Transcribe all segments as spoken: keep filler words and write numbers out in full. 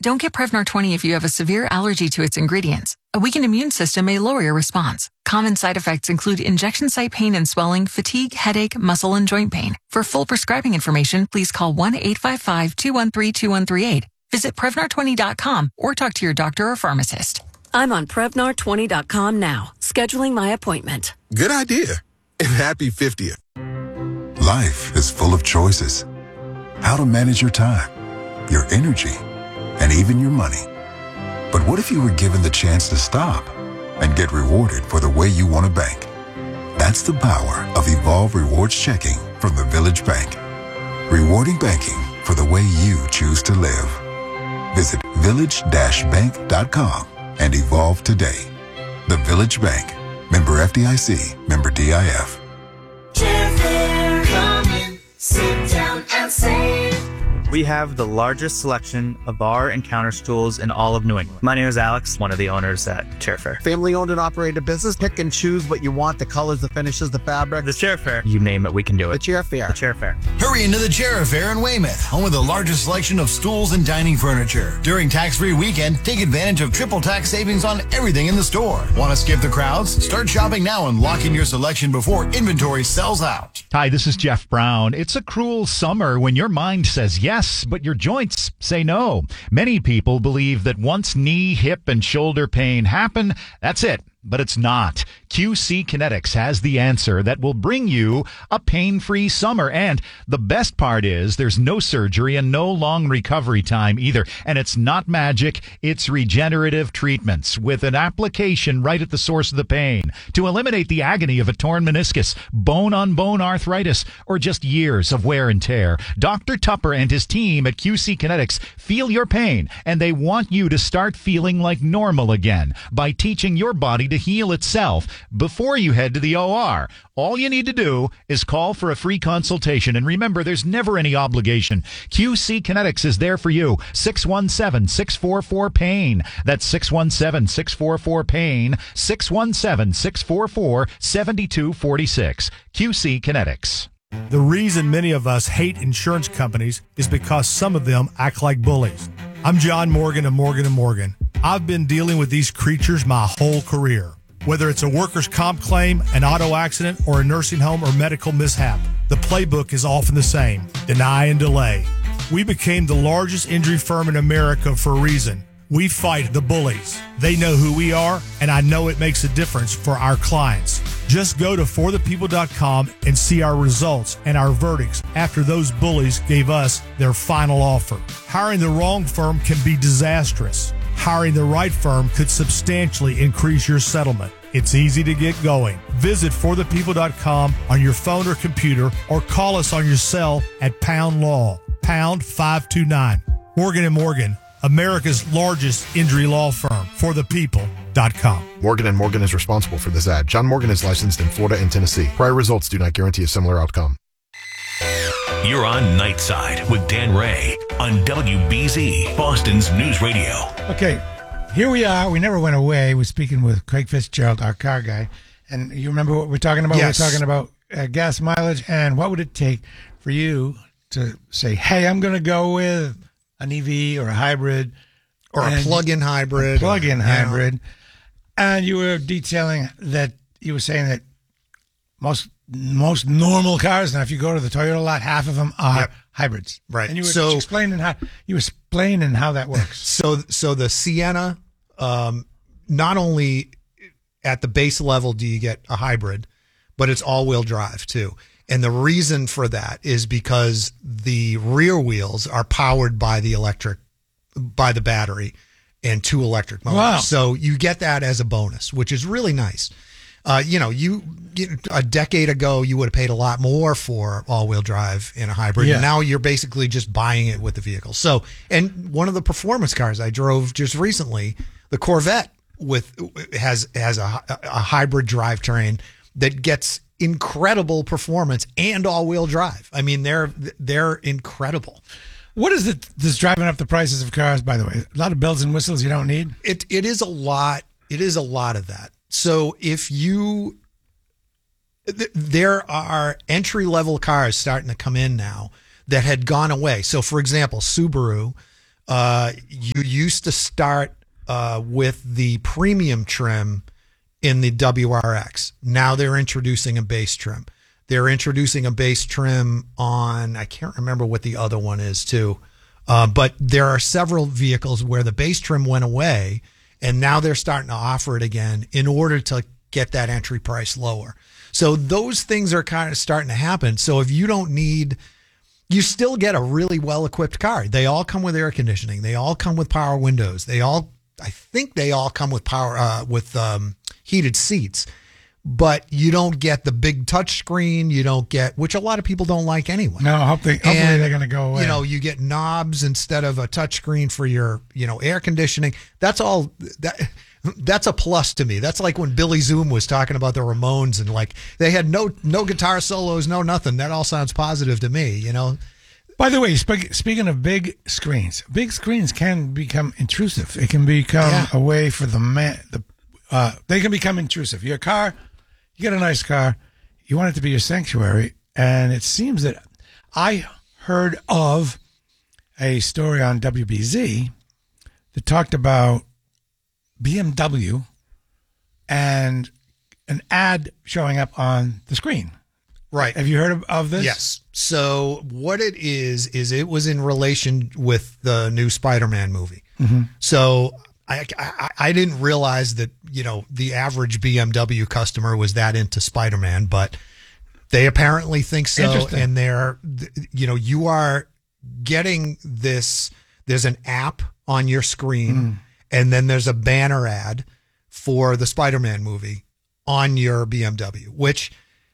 Don't get Prevnar twenty if you have a severe allergy to its ingredients. A weakened immune system may lower your response. Common side effects include injection site pain and swelling, fatigue, headache, muscle, and joint pain. For full prescribing information, please call one eight five five, two one three, two one three eight. Visit Prevnar twenty dot com or talk to your doctor or pharmacist. I'm on Prevnar twenty dot com now, scheduling my appointment. Good idea. And happy fiftieth. Life is full of choices. How to manage your time, your energy, and even your money. But what if you were given the chance to stop and get rewarded for the way you want to bank? That's the power of Evolve Rewards Checking from the Village Bank. Rewarding banking for the way you choose to live. Visit village dash bank dot com and evolve today. The Village Bank. Member F D I C. Member D I F. Chairfare, come in, sit down and save. We have the largest selection of bar and counter stools in all of New England. My name is Alex, one of the owners at Chairfare. Family owned and operated business. Pick and choose what you want, the colors, the finishes, the fabric. The Chairfare. You name it, we can do it. The Chairfare. The Chairfare. Hurry into the Chairfare in Weymouth, home of the largest selection of stools and dining furniture. During tax-free weekend, take advantage of triple tax savings on everything in the store. Want to skip the crowds? Start shopping now and lock in your selection before inventory sells out. Hi, this is Jeff Brown. It's a cruel summer when your mind says yes, but your joints say no. Many people believe that once knee, hip, and shoulder pain happen, that's it. But it's not. Q C Kinetics has the answer that will bring you a pain-free summer. And the best part is there's no surgery and no long recovery time either. And it's not magic. It's regenerative treatments with an application right at the source of the pain to eliminate the agony of a torn meniscus, bone-on-bone arthritis, or just years of wear and tear. Doctor Tupper and his team at Q C Kinetics feel your pain, and they want you to start feeling like normal again by teaching your body to heal itself before you head to the O R. All you need to do is call for a free consultation. And remember, there's never any obligation. Q C Kinetics is there for you. six one seven, six four four, PAIN. That's six one seven, six four four, PAIN. six one seven, six four four, seven two four six. Q C Kinetics. The reason many of us hate insurance companies is because some of them act like bullies. I'm John Morgan of Morgan and Morgan. I've been dealing with these creatures my whole career. Whether it's a workers' comp claim, an auto accident, or a nursing home or medical mishap, the playbook is often the same: deny and delay. We became the largest injury firm in America for a reason. We fight the bullies. They know who we are, and I know it makes a difference for our clients. Just go to for the people dot com and see our results and our verdicts after those bullies gave us their final offer. Hiring the wrong firm can be disastrous. Hiring the right firm could substantially increase your settlement. It's easy to get going. Visit for the people dot com on your phone or computer, or call us on your cell at Pound Law, pound five two nine. Morgan and Morgan, America's largest injury law firm. for the people dot com. Morgan and Morgan is responsible for this ad. John Morgan is licensed in Florida and Tennessee. Prior results do not guarantee a similar outcome. You're on Nightside with Dan Ray on W B Z, Boston's News Radio. Okay, here we are. We never went away. We're speaking with Craig Fitzgerald, our car guy. And you remember what we're talking about? Yes. We're talking about uh, gas mileage and what would it take for you to say, hey, I'm going to go with an E V or a hybrid. Or a plug-in hybrid. A plug-in or, hybrid. You know. And you were detailing that, you were saying that most most normal cars, now if you go to the Toyota lot, half of them are yep. hybrids. Right. And you were so, explaining how you were explaining how that works. So so the Sienna, um, not only at the base level do you get a hybrid, but it's all-wheel drive too. And the reason for that is because the rear wheels are powered by the electric, by the battery and two electric motors. Wow. So you get that as a bonus, which is really nice. Uh, you know, you, you a decade ago, you would have paid a lot more for all-wheel drive in a hybrid. Yeah. And now you're basically just buying it with the vehicle. So, and one of the performance cars I drove just recently, the Corvette, with has has a, a hybrid drivetrain that gets incredible performance and all-wheel drive. I mean, they're they're incredible. What is it that's driving up the prices of cars, by the way? A lot of bells and whistles you don't need? It It is a lot. It is a lot of that. So if you, th- there are entry-level cars starting to come in now that had gone away. So, for example, Subaru Uh, you used to start uh, with the premium trim in the W R X. Now they're introducing a base trim. They're introducing a base trim on, I can't remember what the other one is too. Uh, but there are several vehicles where the base trim went away, and now they're starting to offer it again in order to get that entry price lower. So those things are kind of starting to happen. So if you don't need, you still get a really well-equipped car. They all come with air conditioning. They all come with power windows. They all, I think they all come with power, uh, with um, heated seats. But you don't get the big touch screen. You don't get, which a lot of people don't like anyway. No, hopefully, hopefully And, they're going to go away. You know, you get knobs instead of a touch screen for your, you know, air conditioning. That's all. That that's a plus to me. That's like when Billy Zoom was talking about the Ramones and like they had no no guitar solos, no nothing. That all sounds positive to me. You know. By the way, spe- speaking of big screens, big screens can become intrusive. It can become Yeah. a way for the man. The uh, they can become intrusive. Your car. You get a nice car, you want it to be your sanctuary, and it seems that I heard of a story on W B Z that talked about B M W and an ad showing up on the screen. Right. Have you heard of, of this? Yes. So what it is, is it was in relation with the new Spider-Man movie. Mm-hmm. So I, I I didn't realize that, you know, the average B M W customer was that into Spider-Man, but they apparently think so. Interesting. And they're, you know, you are getting this, there's an app on your screen Mm. and then there's a banner ad for the Spider-Man movie on your B M W, which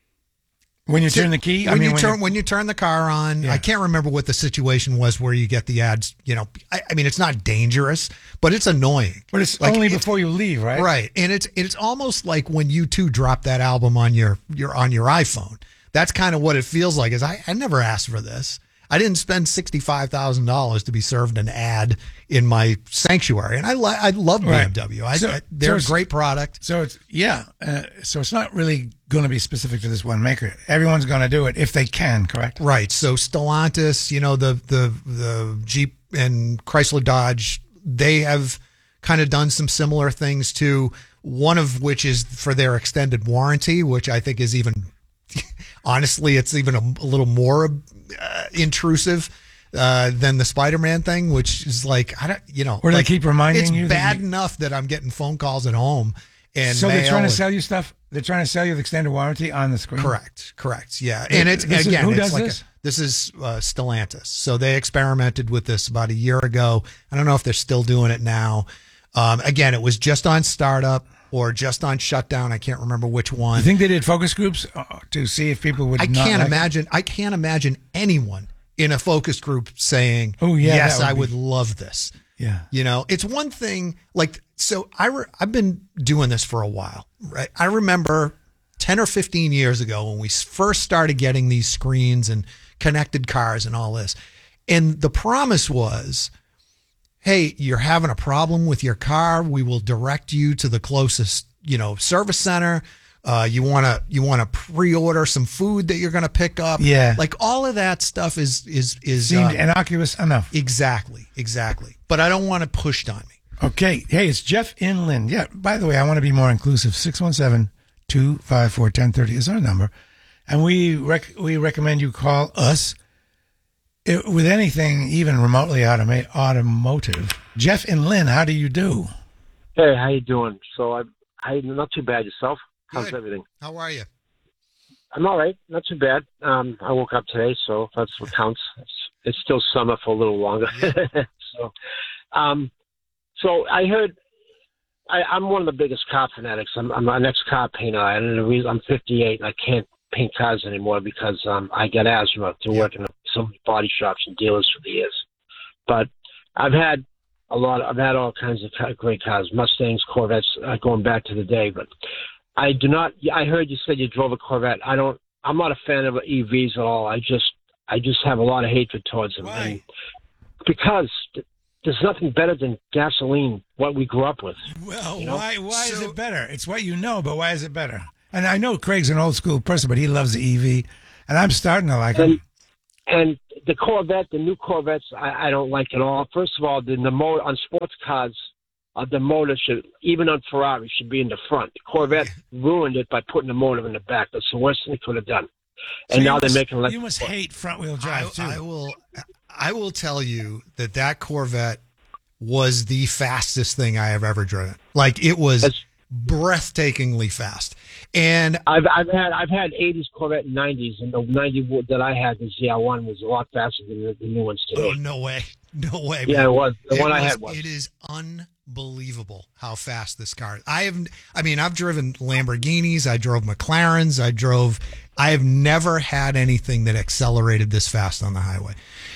When you turn the key? when I mean, you when turn you- when you turn the car on, Yeah. I can't remember what the situation was where you get the ads. You know, I, I mean, it's not dangerous, but it's annoying. But it's Like, only it's- before you leave, right? Right, and it's it's almost like when you two drop that album on your your on your iPhone. That's kind of what it feels like. Is I, I never asked for this. I didn't spend sixty five thousand dollars to be served an ad in my sanctuary, and I li- I love B M W. I, So- I, they're so a it's- great product. So it's, yeah. Uh, so it's not really going to be specific to this one maker. Everyone's going to do it if they can, correct? Right. So Stellantis, you know, the the the Jeep and Chrysler Dodge, they have kind of done some similar things too. One of which is for their extended warranty, which I think is even, honestly, it's even a, a little more uh, intrusive uh, than the Spider-Man thing, which is like, I don't, you know, Or they like, keep reminding it's you that bad you- enough that I'm getting phone calls at home and So they're mail trying to and- sell you stuff. They're trying to sell you the extended warranty on the screen. Correct, correct, yeah. Th- And it's this is- again, who it's does like this? A, this is uh, Stellantis. So they experimented with this about a year ago. I don't know if they're still doing it now. Um, again, it was just on startup or just on shutdown. I can't remember which one. You think they did focus groups uh, to see if people would? I not can't like it? imagine. I can't imagine anyone in a focus group saying, Oh, yeah, yes, that would I be- would love this." Yeah. You know, it's one thing like, so I re- I've been doing this for a while, right? I remember ten or fifteen years ago when we first started getting these screens and connected cars and all this. And the promise was, hey, you're having a problem with your car. We will direct you to the closest, you know, service center. Uh, you want to, you want to pre-order some food that you're going to pick up. Yeah. Like all of that stuff is, is, is, Seemed uh, innocuous enough. Exactly. Exactly. But I don't want it pushed on me. Okay. Hey, it's Jeff in Lynn. Yeah. By the way, I want to be more inclusive. six one seven, two five four, one zero three zero is our number. And we rec- we recommend you call us it, with anything even remotely automa- automotive. Jeff in Lynn, how do you do? Hey, how you doing? So I, I not too bad. Yourself? How's Good. everything? How are you? I'm all right. Not too bad. Um, I woke up today, so that's what counts. It's, it's still summer for a little longer. so, um, so I heard. I, I'm one of the biggest car fanatics. I'm, I'm an ex-car painter, and the reason I'm fifty-eight and I can't paint cars anymore because um, I got asthma to work in so many body shops and dealers for the years. But I've had a lot. I've had all kinds of ca- great cars, Mustangs, Corvettes, uh, going back to the day. But I do not. I heard you said you drove a Corvette. I don't. I'm not a fan of E Vs at all. I just. I just have a lot of hatred towards them. Why? And because th- there's nothing better than gasoline. What we grew up with. Well, You know? why why is it better? It's what you know, but why is it better? And I know Craig's an old school person, but he loves the E V, and I'm starting to like him. And, and the Corvette, the new Corvettes, I, I don't like at all. First of all, the, the motor on sports cars, uh, the motor should, even on Ferrari, should be in the front. The Corvette ruined it by putting the motor in the back. That's the worst thing they could have done. And So now you they're must, making like you must hate front wheel drive I, too. I will. I will tell you that that Corvette was the fastest thing I have ever driven. Like it was That's- breathtakingly fast. And I've I've had I've had eighties Corvette and nineties, and the ninety that I had, the Z R one, was a lot faster than the, the new ones today. oh no way, no way. Yeah, man. it was. The It one I was- had was. It is unbelievable how fast this car is. I have. I mean, I've driven Lamborghinis. I drove McLarens. I drove. I have never had anything that accelerated this fast on the highway.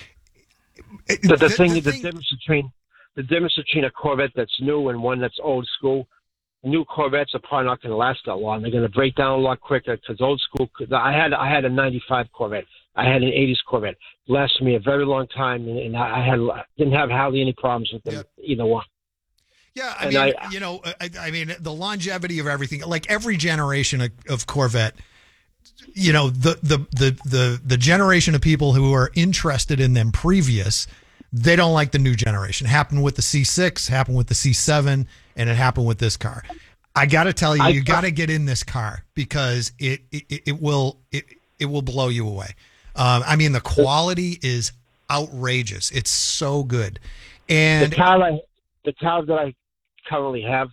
But the, thing, the, the difference between the difference between a Corvette that's new and one that's old school, new Corvettes are probably not going to last that long. They're going to break down a lot quicker because old school. I had I had a ninety-five Corvette. I had an eighties Corvette. It lasted me a very long time, and, and I had didn't have hardly any problems with them, either one. Yeah, I And mean, I- you know, I, I mean, the longevity of everything, like every generation of, of Corvette, you know, the, the the the the generation of people who are interested in them previous, they don't like the new generation. Happened with the C six, happened with the C seven, and it happened with this car. I got to tell you, I- you got to get in this car because it it, it will it, it will blow you away. Um, I mean, the quality is outrageous. It's so good, and the car I, the car that I currently have,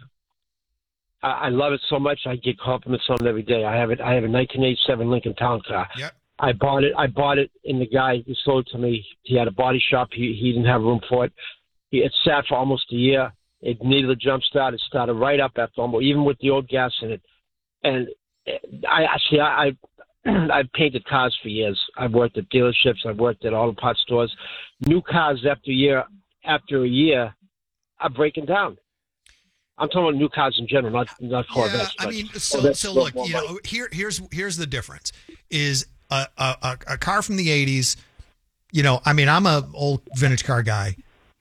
I, I love it so much. I get compliments on it every day. I have it. I have a nineteen eighty-seven Lincoln Town Car. Yep. I bought it. I bought it, and the guy who sold it to me, he had a body shop. He he didn't have room for it. He, it sat for almost a year. It needed a jump start. It started right up after almost, even with the old gas in it. And I actually, I, I I've painted cars for years. I've worked at dealerships. I've worked at auto parts stores. New cars after a year, after a year, are breaking down. I'm talking about new cars in general, not not Corvettes. Yeah, I but mean, so Corvettes so still look, more you money. know, here here's here's the difference is a, a a a car from the eighties. You know, I mean, I'm a old vintage car guy.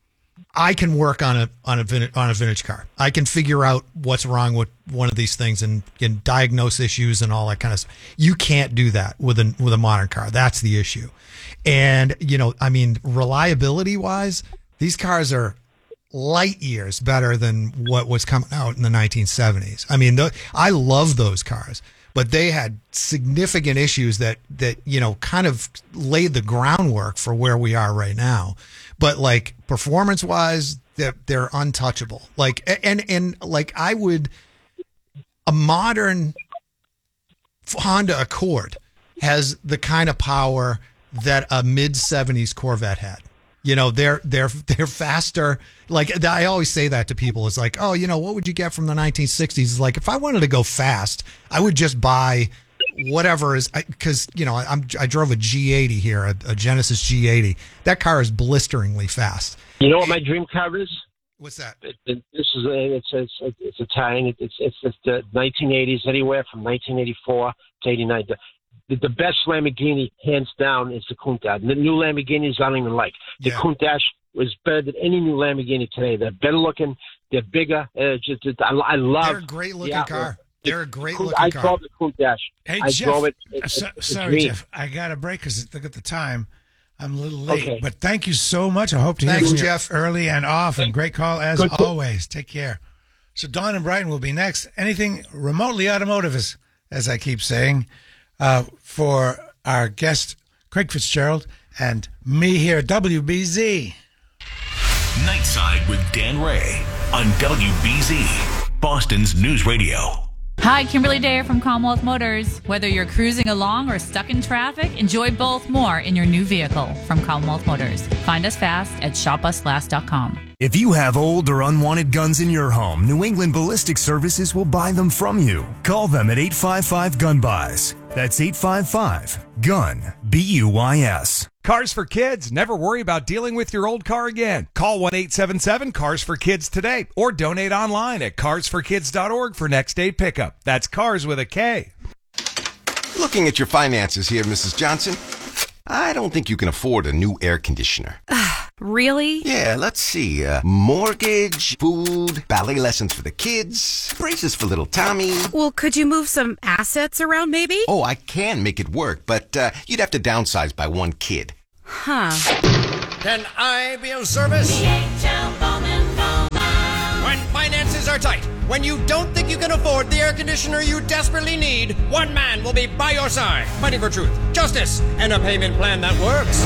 I can work on a on a vintage, on a vintage car. I can figure out what's wrong with one of these things and, and diagnose issues and all that kind of stuff. You can't do that with a with a modern car. That's the issue. And you know, I mean, reliability wise, these cars are light years better than what was coming out in the nineteen seventies. I mean, the, I love those cars, but they had significant issues that that you know kind of laid the groundwork for where we are right now. But like performance wise, they're, they're untouchable. Like and and like I would a modern Honda Accord has the kind of power that a mid seventies Corvette had. You know, they're they're they're faster. Like I always say that to people. It's like, oh, you know, what would you get from the nineteen sixties? It's like if I wanted to go fast, I would just buy whatever is because you know I'm I drove a G eighty here, a, a Genesis G eighty. That car is blisteringly fast. You know what my dream car is? What's that? It, it, this is a, it's it's it's Italian. It's it's it's the nineteen eighties, anywhere from nineteen eighty-four to eighty-nine. The, the, the best Lamborghini, hands down, is the Countach. The new Lamborghinis I don't even like. The Yeah. Countach was better than any new Lamborghini today. They're better looking. They're bigger. Uh, just it, I, I love. They're a great looking the car. outlook. They're a great Count- looking I car. drove the Countach. Hey, I Jeff, drove it. It- so, it- it's a sorry, dream. Jeff. I got to break because look at the time. I'm a little late. Okay. But thank you so much. I hope to Thanks, hear from you Jeff. early and often. Great call as Good. always. Take care. So Don and Brighton will be next. Anything remotely automotive, as, as I keep saying, uh, for our guest, Craig Fitzgerald, and me here at W B Z. Nightside with Dan Ray on W B Z, Boston's News Radio. Hi, Kimberly Dare from Commonwealth Motors. Whether you're cruising along or stuck in traffic, enjoy both more in your new vehicle from Commonwealth Motors. Find us fast at shop us last dot com. If you have old or unwanted guns in your home, New England Ballistic Services will buy them from you. Call them at eight five five gun buys. That's eight five five gun B U Y S. Cars for Kids. Never worry about dealing with your old car again. Call one eight seven seven cars for kids today or donate online at cars for kids dot org for next day pickup. That's cars with a K. Looking at your finances here, Missus Johnson, I don't think you can afford a new air conditioner. Really? Yeah, let's see. Uh, mortgage, food, ballet lessons for the kids, braces for little Tommy. Well, could you move some assets around maybe? Oh, I can make it work, but uh, you'd have to downsize by one kid. Huh. Can I be of service? When finances are tight, when you don't think you can afford the air conditioner you desperately need, one man will be by your side, fighting for truth, justice, and a payment plan that works.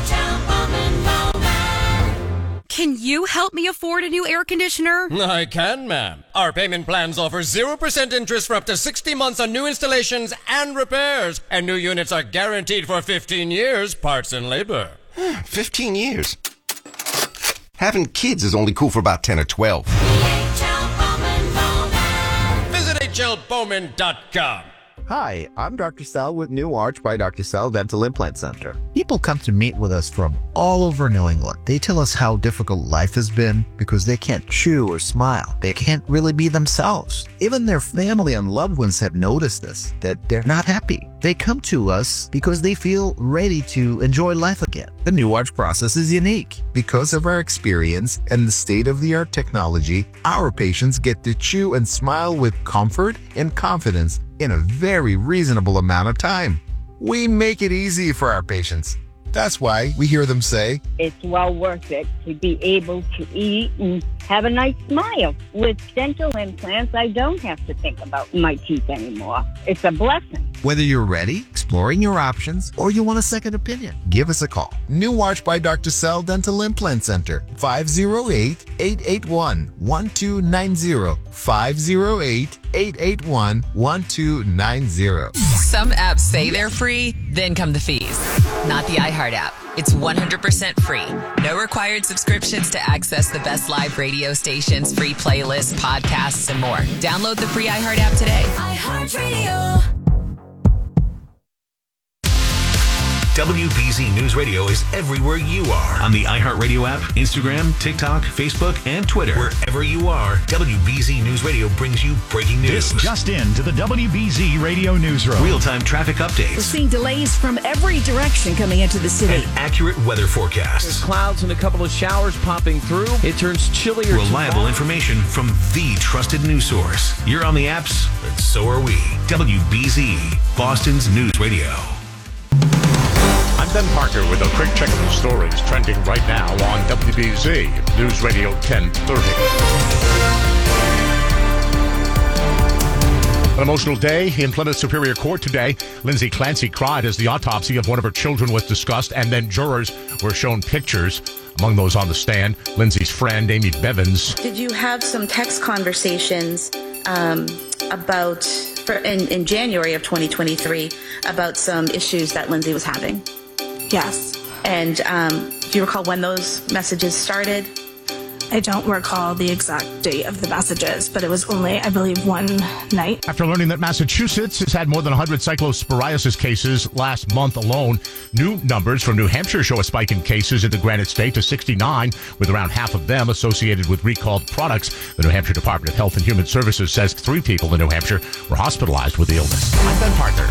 Can you help me afford a new air conditioner? I can, ma'am. Our payment plans offer zero percent interest for up to sixty months on new installations and repairs. And new units are guaranteed for fifteen years, parts and labor. fifteen years? Having kids is only cool for about ten or twelve. Visit H L Bowman dot com. Hi, I'm Doctor Sal with New Arch by Doctor Sal Dental Implant Center. People come to meet with us from all over New England. They tell us how difficult life has been because they can't chew or smile. They can't really be themselves. Even their family and loved ones have noticed this, that they're not happy. They come to us because they feel ready to enjoy life again. The New Arch process is unique. Because of our experience and the state-of-the-art technology, our patients get to chew and smile with comfort and confidence in a very reasonable amount of time. We make it easy for our patients. That's why we hear them say, it's well worth it to be able to eat and have a nice smile. With dental implants, I don't have to think about my teeth anymore. It's a blessing. Whether you're ready, exploring your options, or you want a second opinion, give us a call. New Arch by Doctor Sal Dental Implant Center, five oh eight, eight eight one, one two nine zero, five oh eight, eight eight one, one two nine zero. Some apps say they're free, then come the fees. Not the iHeart app. It's one hundred percent free. No required subscriptions to access the best live radio stations, free playlists, podcasts, and more. Download the free iHeart app today. iHeartRadio. W B Z News Radio is everywhere you are on the iHeartRadio app, Instagram, TikTok, Facebook, and Twitter. Wherever you are, W B Z News Radio brings you breaking news. This just in to the W B Z Radio Newsroom. Real-time traffic We're updates. seeing delays from every direction coming into the city. And accurate weather forecasts. There's clouds and a couple of showers popping through. It turns chillier. Reliable tomorrow. information from the trusted news source. You're on the apps, and so are we. W B Z, Boston's News Radio. I'm Ben Parker with a quick check of the stories trending right now on W B Z News Radio ten thirty. An emotional day in Plymouth Superior Court today. Lindsay Clancy cried as the autopsy of one of her children was discussed, and then jurors were shown pictures. Among those on the stand, Lindsay's friend, Amy Bevins. Did you have some text conversations um, about, for, in, in January of twenty twenty-three, about some issues that Lindsay was having? Yes. And um, do you recall when those messages started? I don't recall the exact date of the messages, but it was only, I believe, one night. After learning that Massachusetts has had more than one hundred cyclosporiasis cases last month alone, new numbers from New Hampshire show a spike in cases in the Granite State to sixty-nine, with around half of them associated with recalled products. The New Hampshire Department of Health and Human Services says three people in New Hampshire were hospitalized with the illness. I'm Ben Parker.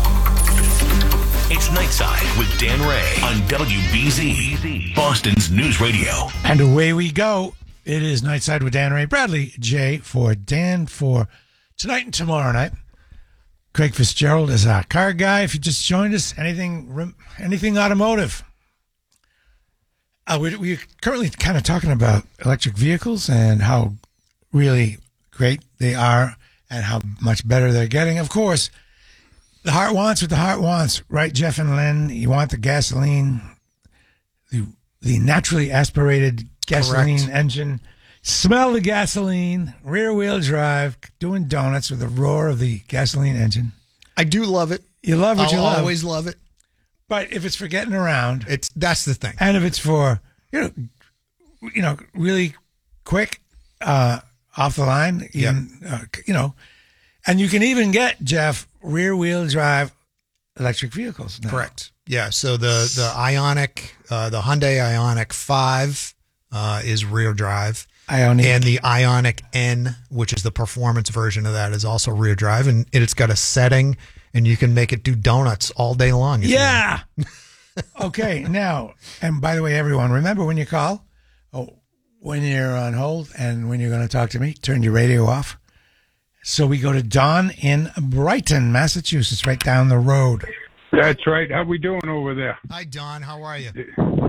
It's Nightside with Dan Ray on W B Z, Boston's News Radio. And away we go. It is Nightside with Dan Ray. Bradley J for Dan for tonight and tomorrow night. Craig Fitzgerald is our car guy. If you just joined us, anything anything automotive. Uh, we're, we're currently kind of talking about electric vehicles and how really great they are and how much better they're getting. Of course, the heart wants what the heart wants, right, Jeff and Lynn? You want the gasoline, the the naturally aspirated gasoline Correct. engine. Smell the gasoline, rear wheel drive, doing donuts with the roar of the gasoline engine. I do love it. You love what I'll you love. always love it. But if it's for getting around, it's that's the thing. And if it's for you know, you know, really quick, uh, off the line, even, uh, you know, and you can even get, Jeff, rear wheel drive electric vehicles now. Correct. Yeah. So the the Ionic, uh, the Hyundai Ioniq five uh, is rear drive. Ioniq. And the Ioniq N, which is the performance version of that, is also rear drive, and it's got a setting, and you can make it do donuts all day long. if you Yeah. Okay. Now, and by the way, everyone, remember when you call, oh, when you're on hold and when you're going to talk to me, turn your radio off. So we go to Don in Brighton, Massachusetts, right down the road. That's right. How we doing over there? Hi, Don. How are you?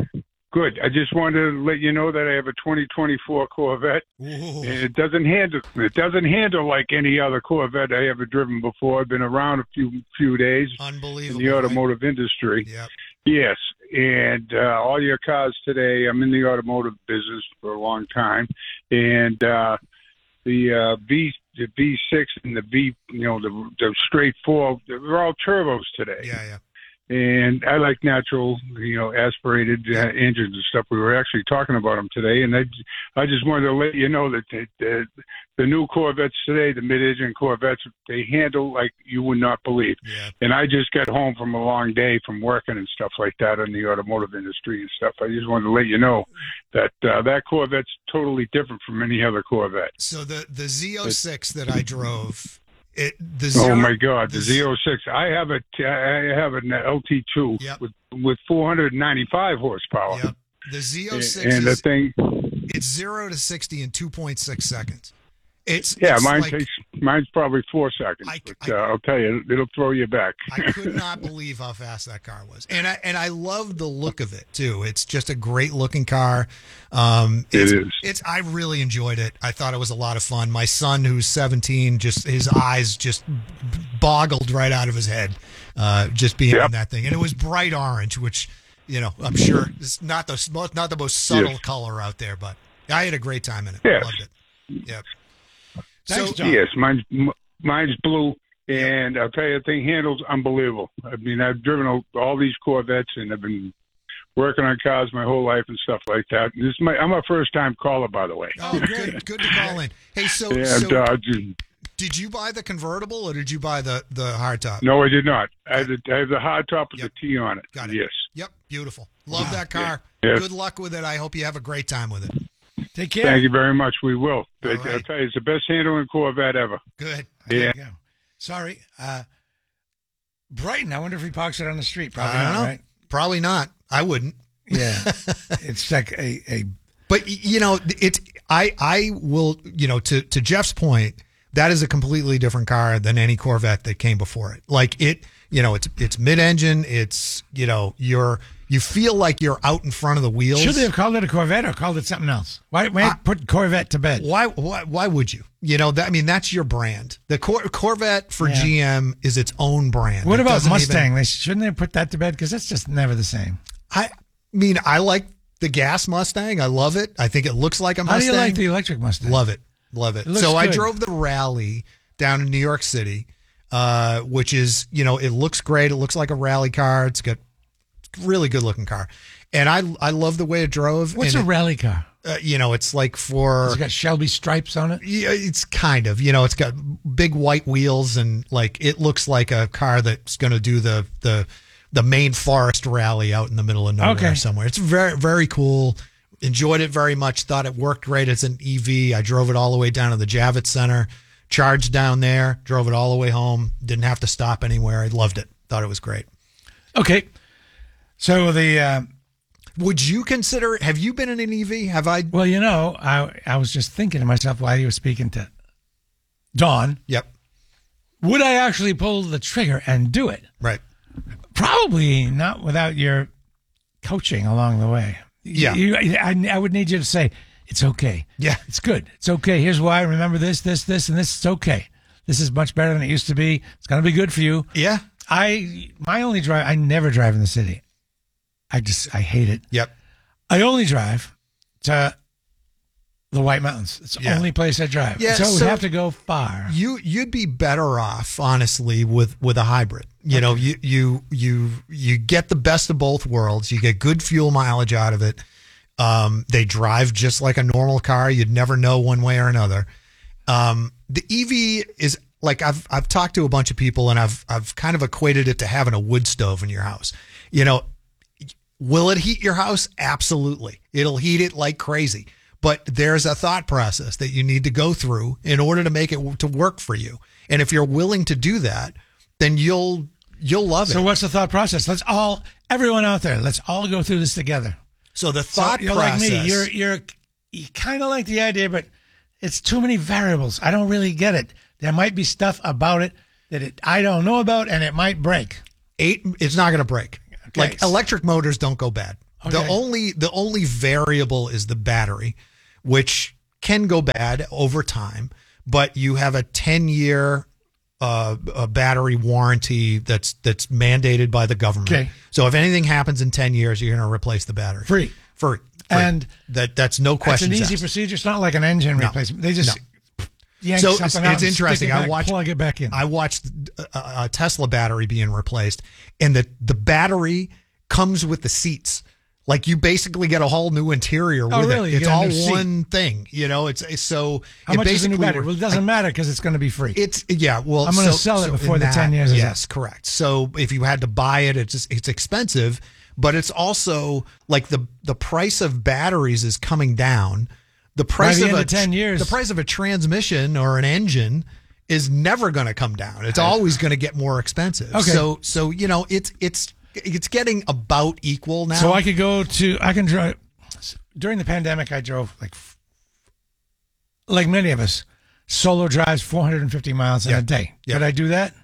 Good. I just wanted to let you know that I have a twenty twenty-four Corvette, Ooh. and it doesn't handle it doesn't handle like any other Corvette I ever driven before. I've been around a few few days Unbelievable, in the automotive industry. Yep. Yes, and uh, all your cars today. I'm in the automotive business for a long time, and uh, the uh, V the V six and the V, you know, the the straight four, they're all turbos today. Yeah, yeah. And I like natural, you know, aspirated uh, engines and stuff. We were actually talking about them today, and I, I just wanted to let you know that the, the, the new Corvettes today, the mid-engine Corvettes, they handle like you would not believe. Yeah. And I just got home from a long day from working and stuff like that in the automotive industry and stuff. I just wanted to let you know that uh, that Corvette's totally different from any other Corvette. So the the Z oh six that I drove. It, the oh zero, my God, the, the Z oh six! I have a I have an L T two Yep. with with four hundred ninety-five horsepower. Yep. The Z oh six and, and the is, thing, it's zero to sixty in two point six seconds. It's yeah, it's mine like, takes mine's probably four seconds. I- but uh, I'll tell you, it'll throw you back. I could not believe how fast that car was, and I and I love the look of it too. It's just a great looking car. Um, It it's, is. It's. I really enjoyed it. I thought it was a lot of fun. My son, who's seventeen, just his eyes just boggled right out of his head, uh, just being Yep. in that thing, and it was bright orange, which you know I'm sure is not the most- not the most subtle Yes. color out there, but I had a great time in it. Yes. Loved it. Yep. Thanks, So- John. Yes, mine's m- mine's blue, and I'll tell you, the thing handles unbelievable. I mean, I've driven all, all these Corvettes, and I've been working on cars my whole life and stuff like that. This is my I'm a first time caller, by the way. Oh, good, good to call in. Hey, so, and so uh, just- did you buy the convertible or did you buy the the hardtop? no, I did not. I have the, I have the hard top with the T on it. Got it. Yes. Yep, beautiful. Love that car. Yes. Good luck with it. I hope you have a great time with it. Take care. Thank you very much. We will. All I, right. I'll tell you, it's the best handling Corvette ever. Good. There Yeah. you go. Sorry. Uh, Brighton, I wonder if he parks it on the street. Probably I don't not, know. right? Probably not. I wouldn't. Yeah. It's like a, a But y- you know, it's I I will you know to to Jeff's point, that is a completely different car than any Corvette that came before it. Like it, you know, it's it's mid-engine. It's you know you're you feel like you're out in front of the wheels. Should they have called it a Corvette or called it something else? Why, why I- put Corvette to bed? Why, why, why would you? You know, that, I mean, that's your brand. The Cor- Corvette for Yeah. G M is its own brand. What It about doesn't Mustang? even- They shouldn't they have put that to bed? Because that's just never the same. I mean, I like the gas Mustang. I love it. I think it looks like a How Mustang. do you like the electric Mustang? Love it. Love it. It looks So I good. drove the Rally down in New York City, uh, which is, you know, it looks great. It looks like a rally car. It's got really good looking car. And I I love the way it drove. What's and a it- rally car? Uh, you know, it's like for It's got Shelby stripes on it. yeah, it's kind of, you know, it's got big white wheels and like it looks like a car that's going to do the the the main forest rally out in the middle of nowhere Okay. somewhere. It's very very cool. Enjoyed it very much. Thought it worked great as an E V. I drove it all the way down to the Javits Center, charged down there, drove it all the way home. Didn't have to stop anywhere. I loved it. Thought it was great. Okay. So the uh, Would you consider? Have you been in an E V? Have I? well, you know, I I was just thinking to myself while you were speaking to Dawn, Yep. would I actually pull the trigger and do it? Right. Probably not without your coaching along the way. Yeah. You, I, I would need you to say, it's okay. Yeah. It's good. It's okay. Here's why. Remember this, this, this, and this. It's okay. This is much better than it used to be. It's going to be good for you. Yeah. I, my only drive, I never drive in the city. I just, I hate it. Yep. I only drive to the White Mountains. It's the Yeah. only place I drive. Yeah, so, so- we have to go far. You you'd be better off, honestly, with with a hybrid. You know, you you you you get the best of both worlds. You get good fuel mileage out of it. Um, they drive just like a normal car. You'd never know one way or another. Um, the E V is like I've I've talked to a bunch of people and I've I've kind of equated it to having a wood stove in your house. You know, will it heat your house? Absolutely. It'll heat it like crazy. But there's a thought process that you need to go through in order to make it to work for you. And if you're willing to do that, then you'll you'll love it. So what's the thought process? Let's all, everyone out there, let's all go through this together. So the So thought you're process. like me. You're you're you kind of like the idea, but it's too many variables. I don't really get it. There might be stuff about it that it, I don't know about, and it might break. Eight, it's not going to break. Okay. Like electric motors don't go bad. The Okay. only the only variable is the battery, which can go bad over time. But you have a ten year uh, a battery warranty that's that's mandated by the government. Okay. So if anything happens in ten years, you're going to replace the battery Free. Free. Free. And that that's no question. It's an easy procedure. It's not like an engine No. replacement. They just No. yank So something it's, out it's and interesting. stick it I back, watched plug it back in. I watched a, a Tesla battery being replaced, and the the battery comes with the seats. Like you basically get a whole new interior Oh, with really? it. You It's get a all new seat. one thing. You know, it's, it's so. How it much is the new basically- battery? Well, it doesn't matter because it's going to be free. It's yeah. Well, I'm going to so- sell it so before in the that, ten years is Yes, up. correct. So if you had to buy it, it's just, it's expensive, but it's also like the the price of batteries is coming down. The price the of end a of ten years. the price of a transmission or an engine is never going to come down. It's always going to get more expensive. Okay. So so you know it's it's it's getting about equal now. So I could go to, I can drive, during the pandemic, I drove like, like many of us, solo drives four hundred fifty miles in Yeah. a day. Yeah. Could I do that?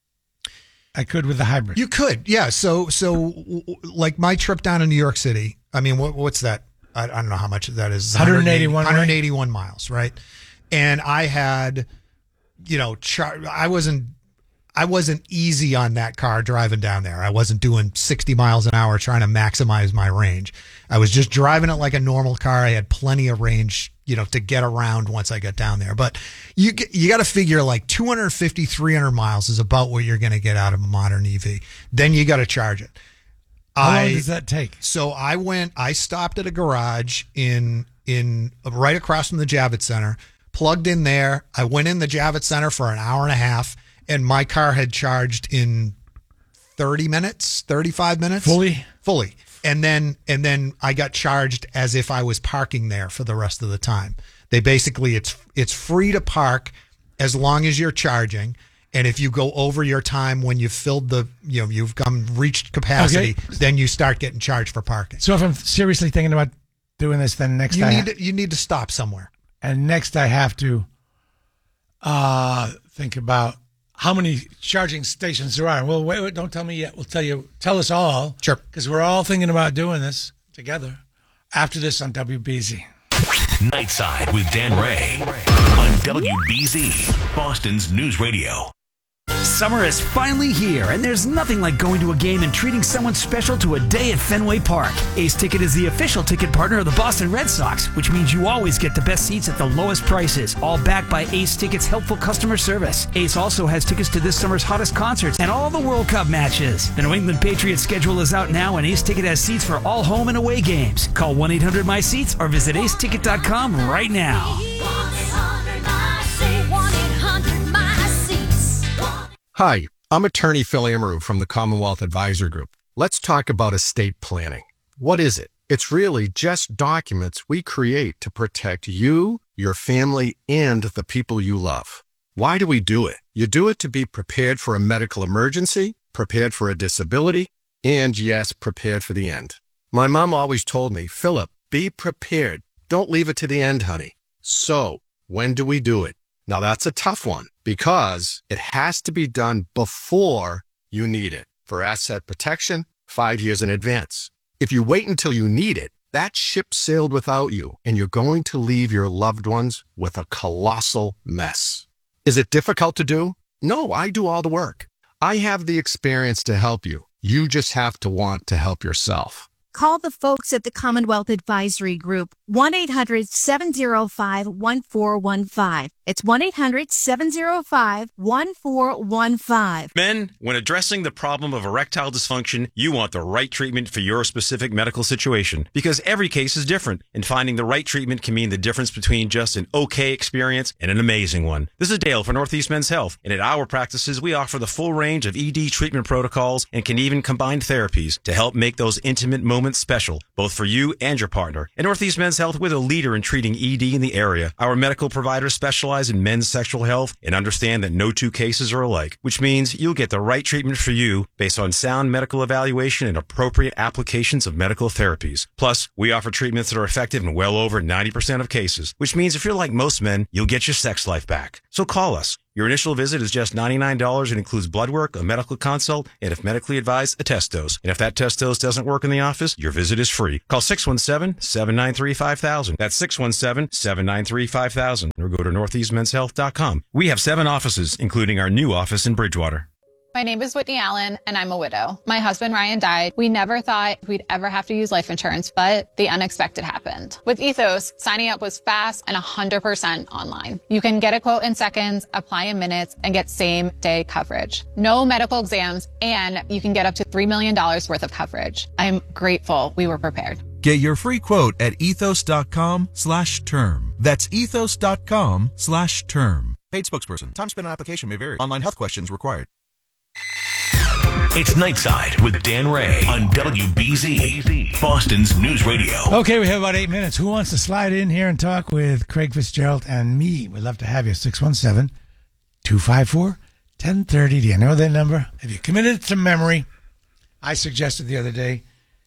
I could with the hybrid. You could, yeah. So, so w- w- like my trip down to New York City. I mean, what, what's that? I, I don't know how much that is. one hundred eighty-one, one hundred eighty-one miles, right? And I had, you know, char- I wasn't, I wasn't easy on that car driving down there. I wasn't doing sixty miles an hour trying to maximize my range. I was just driving it like a normal car. I had plenty of range, you know, to get around once I got down there. But you g- you got to figure like two fifty, three hundred miles is about what you're going to get out of a modern E V. Then you got to charge it. How I, long does that take? So I went, I stopped at a garage in, in right across from the Javits Center, plugged in there. I went in the Javits Center for an hour and a half, and my car had charged in thirty minutes, thirty-five minutes. Fully? Fully. And then, and then I got charged as if I was parking there for the rest of the time. They basically, it's, it's free to park as long as you're charging. And if you go over your time when you've filled the, you know, you've come reached capacity, Okay. then you start getting charged for parking. So if I'm seriously thinking about doing this, then next You I need ha- to, you need to stop somewhere. and next I have to uh, think about how many charging stations there are. Well, wait, wait, don't tell me yet. We'll tell you. Tell us all. Sure. Because we're all thinking about doing this together after this on W B Z. Nightside with Dan Ray on W B Z, Boston's News Radio. Summer is finally here, and there's nothing like going to a game and treating someone special to a day at Fenway Park. Ace Ticket is the official ticket partner of the Boston Red Sox, which means you always get the best seats at the lowest prices, all backed by Ace Ticket's helpful customer service. Ace also has tickets to this summer's hottest concerts and all the World Cup matches. The New England Patriots schedule is out now, and Ace Ticket has seats for all home and away games. Call one eight hundred my seats or visit ace ticket dot com right now. Hi, I'm attorney Phil Amaru from the Commonwealth Advisory Group. Let's talk about estate planning. What is it? It's really just documents we create to protect you, your family, and the people you love. Why do we do it? You do it to be prepared for a medical emergency, prepared for a disability, and yes, prepared for the end. My mom always told me, Philip, be prepared. Don't leave it to the end, honey. So, when do we do it? Now that's a tough one because it has to be done before you need it. For asset protection, five years in advance. If you wait until you need it, that ship sailed without you and you're going to leave your loved ones with a colossal mess. Is it difficult to do? No, I do all the work. I have the experience to help you. You just have to want to help yourself. Call the folks at the Commonwealth Advisory Group, one eight hundred seven oh five one four one five. It's one eight hundred seven oh five one four one five. Men, when addressing the problem of erectile dysfunction, you want the right treatment for your specific medical situation because every case is different, and finding the right treatment can mean the difference between just an okay experience and an amazing one. This is Dale for Northeast Men's Health, and at our practices, we offer the full range of E D treatment protocols and can even combine therapies to help make those intimate moments special, both for you and your partner. At Northeast Men's Health, we're the leader in treating E D in the area. Our medical providers specialize in men's sexual health and understand that no two cases are alike, which means you'll get the right treatment for you based on sound medical evaluation and appropriate applications of medical therapies. Plus, we offer treatments that are effective in well over ninety percent of cases, which means if you're like most men, you'll get your sex life back. So call us. Your initial visit is just ninety-nine dollars and includes blood work, a medical consult, and if medically advised, a test dose. And if that test dose doesn't work in the office, your visit is free. Call six one seven, seven nine three, five thousand. That's six one seven, seven nine three, five thousand. Or go to northeast men's health dot com. We have seven offices, including our new office in Bridgewater. My name is Whitney Allen, and I'm a widow. My husband, Ryan, died. We never thought we'd ever have to use life insurance, but the unexpected happened. With Ethos, signing up was fast and one hundred percent online. You can get a quote in seconds, apply in minutes, and get same-day coverage. No medical exams, and you can get up to three million dollars worth of coverage. I'm grateful we were prepared. Get your free quote at ethos.com slash term. That's ethos.com slash term. Paid spokesperson. Time spent on application may vary. Online health questions required. It's Nightside with Dan Ray on W B Z, Boston's News Radio. Okay, we have about eight minutes. Who wants to slide in here and talk with Craig Fitzgerald and me? We'd love to have you. six one seven, two five four, one zero three zero. Do you know that number? Have you committed it to memory? I suggested the other day,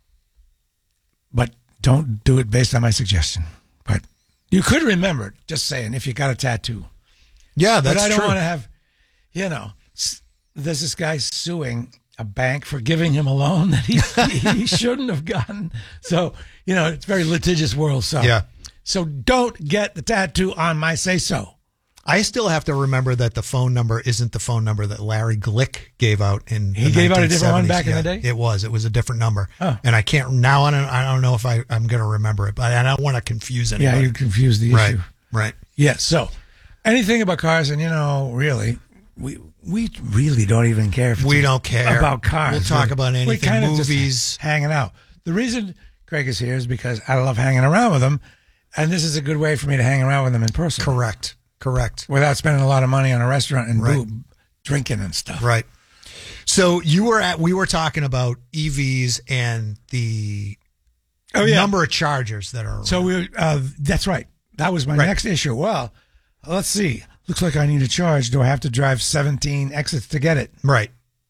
but don't do it based on my suggestion. But you could remember it, just saying, if you got a tattoo. Yeah, that's But I don't true. want to have, you know, there's this guy suing a bank for giving him a loan that he he shouldn't have gotten. So, you know, it's a very litigious world. So, Yeah. So don't get the tattoo on my say-so. I still have to remember that the phone number isn't the phone number that Larry Glick gave out in He the gave out a different one nineteen seventies. back in Yeah, the day? It was. It was a different number. Oh. And I can't, now I don't, I don't know if I, I'm going to remember it, but I don't want to confuse anybody. Yeah, you confused the Right, issue. right. Yeah, so anything about cars, and, you know, really, we we really don't even care if it's We don't care. about cars. We'll talk about We anything, kind of just movies. hanging out. The reason Craig is here is because I love hanging around with him, and this is a good way for me to hang around with him in person. Correct. Correct. Without spending a lot of money on a restaurant and Right. boob, drinking and stuff. Right. So you were at, we were talking about E Vs and the Oh, yeah. number of chargers that are. So we, uh, that's right. That was my Right. next issue. Well, let's see. Looks like I need a charge. Do I have to drive seventeen exits to get it? Right.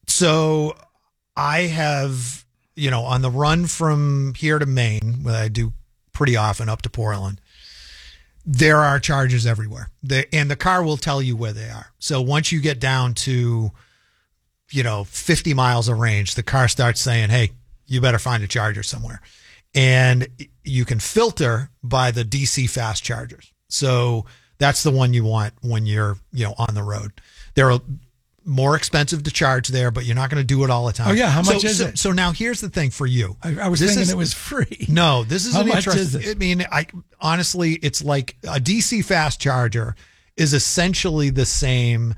So I have, you know, on the run from here to Maine, what I do pretty often up to Portland, there are chargers everywhere. They, and the car will tell you where they are. So once you get down to, you know, fifty miles of range, the car starts saying, hey, you better find a charger somewhere. And you can filter by the D C fast chargers. So that's the one you want when you're, you know, on the road. They're more expensive to charge there, but you're not going to do it all the time. Oh, yeah. How much So- is so, it? So now here's the thing for you. I, I was This thinking is- it was free. No, this is How an much interesting. is it? I mean, I honestly, it's like a D C fast charger is essentially the same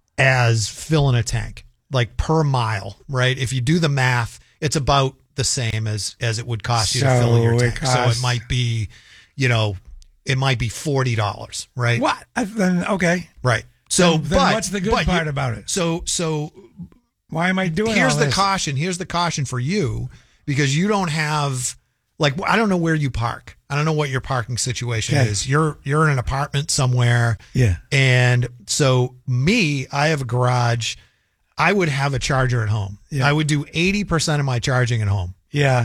as filling a tank, like per mile, right? If you do the math, it's about the same as as it would cost you to fill So your it tank. So costs- it might be, you know, it might be forty dollars, right? What? I, then okay. Right. So, Then- then but what's the good but part you- about it? So, so why am I doing? here's all the this? caution. Here's the caution for you because you don't have like I don't know where you park. I don't know what your parking situation Okay. is. You're you're in an apartment somewhere. Yeah. And so me, I have a garage. I would have a charger at home. Yeah. I would do eighty percent of my charging at home. Yeah.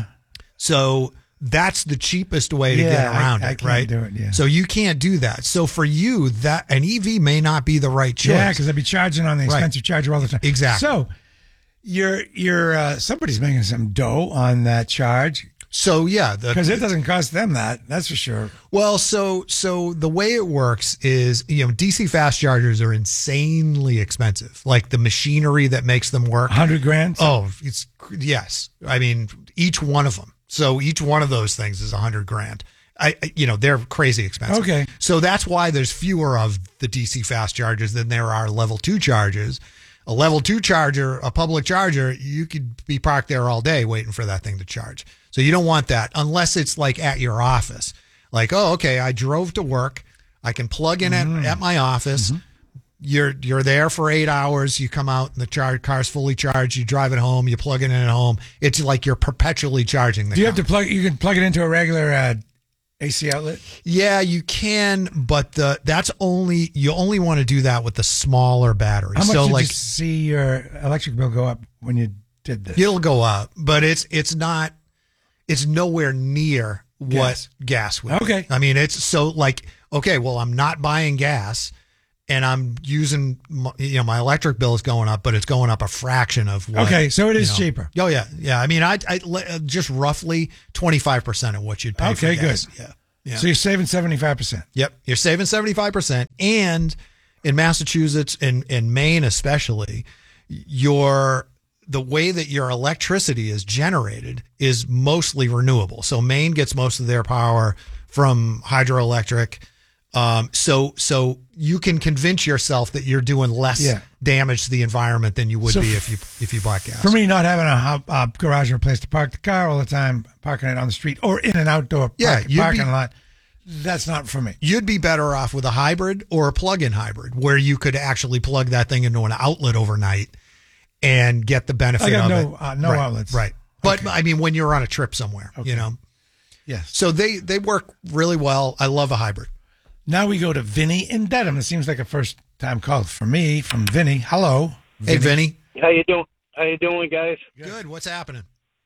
So that's the cheapest way to Yeah, get around I- I it, can't right? do it, yeah. So you can't do that. So for you, that an E V may not be the right choice. Yeah, because I'd be charging on the Right. expensive charger all the time. Exactly. So you're you're uh, somebody's making some dough on that charge So yeah, the- because it doesn't cost them that. That's for sure. Well, so so the way it works is, you know, D C fast chargers are insanely expensive. Like the machinery that makes them work, Hundred grand. oh, it's yes. I mean, each one of them. So each one of those things is a hundred grand. I, I- you know, they're crazy expensive. Okay. So that's why there's fewer of the D C fast chargers than there are level two chargers. A level two charger, a public charger, you could be parked there all day waiting for that thing to charge. So you don't want that unless it's like at your office. Like, oh, okay, I drove to work. I can plug in Mm-hmm. at, at my office. You're you're there for eight hours. You come out and the char- car's fully charged. You drive it home. You plug it in at home. It's like you're perpetually charging the Do you car. have to plug? You can plug it into a regular uh, A C outlet. Yeah, you can, but the that's only you only want to do that with the smaller batteries. How much so did like you see your electric bill go up when you did this? it'll go up, but it's it's not it's nowhere near what Gas. gas would. be. Okay. I mean, it's so like okay, well, I'm not buying gas and I'm using, my, you know, my electric bill is going up, but it's going up a fraction of what. Okay, so it is you know. cheaper. Oh, yeah. Yeah. I mean, I, I just roughly twenty-five percent of what you'd pay okay, for gas. good. Yeah. Yeah. So you're saving seventy-five percent. Yep. You're saving seventy-five percent. And in Massachusetts and in Maine especially, your the way that your electricity is generated is mostly renewable. So Maine gets most of their power from hydroelectric. Um, so so you can convince yourself that you're doing less Yeah. damage to the environment than you would So be f- if you if you bought gas. For me, not having a, hou- a garage or a place to park the car all the time, parking it on the street or in an outdoor Yeah, park, you'd parking be- lot, that's not for me. You'd be better off with a hybrid or a plug-in hybrid where you could actually plug that thing into an outlet overnight and get the benefit I got of no, it. uh, no right, outlets. Right. But I mean, when you're on a trip somewhere, you know. Yes. So they, they work really well. I love a hybrid. Now we go to Vinny in Dedham. It seems like a first time call for me from Vinny. Hello. Hey, Vinny. How you doing? How you doing, guys? Good. What's happening?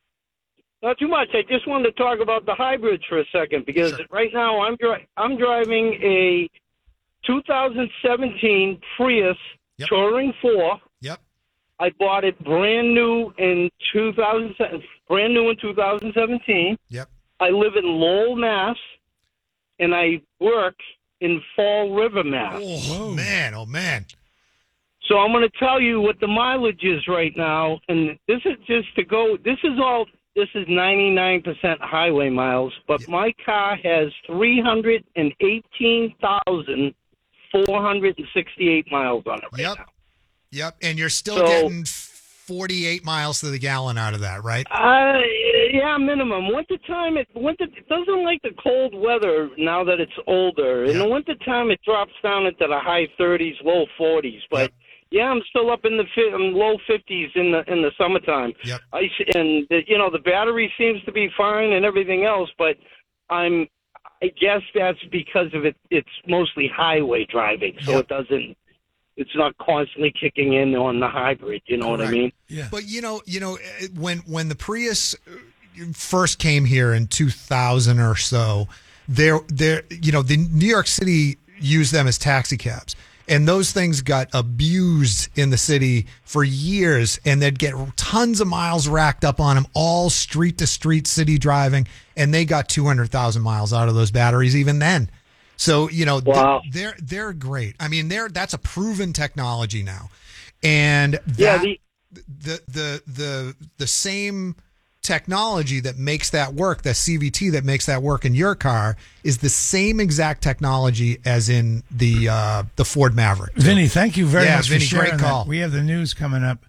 Not too much. I just wanted to talk about the hybrids for a second because right now I'm dri- I'm driving a two thousand seventeen Prius Touring four. Yep. I bought it brand new in two thousand brand new in two thousand seventeen. Yep. I live in Lowell, Mass, and I work in Fall River, Mass. Oh man! Oh man! So I'm going to tell you what the mileage is right now, and this is just to go. This is all. This is ninety-nine percent highway miles, but my car has three hundred eighteen thousand four hundred sixty-eight miles on it right Yep. now. Yep. And you're still So- getting forty-eight miles to the gallon out of that, right? Uh, yeah, minimum. Winter time, it winter it doesn't like the cold weather now that it's older. In the winter time, it drops down into the high thirties, low forties. But yeah, I'm still up in the fi- um, low fifties in the in the summertime. Yep. I s- and the, you know the battery seems to be fine and everything else, but I'm I guess that's because of it. It's mostly highway driving, so it doesn't. It's not constantly kicking in on the hybrid. You know what I Correct. mean? Yeah. But you know, you know, eh, when when the Prius first came here in two thousand or so, there there you know, the New York City used them as taxi cabs. And those things got abused in the city for years, and they'd get tons of miles racked up on them, all street to street city driving, and they got two hundred thousand miles out of those batteries even then. So, you know, Wow. they're, they're great. I mean, they're, that's a proven technology now. And that, Yeah, the- the, the, the, the same technology that makes that work, the C V T that makes that work in your car, is the same exact technology as in the uh, the Ford Maverick. Vinny, thank you very Yeah, much Vinny, for sharing great call. that. We have the news coming up.